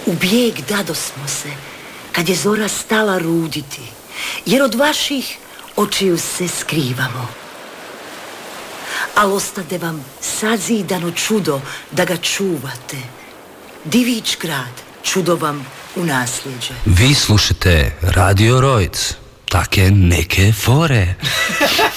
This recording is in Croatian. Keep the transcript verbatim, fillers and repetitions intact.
U bijeg dadosmo se, kad je zora stala ruditi, jer od vaših očiju se skrivamo. Al ostade vam sazidano čudo da ga čuvate. Divić grad, čudo vam u nasljeđe. Vi slušate Radio Rojc, take neke fore.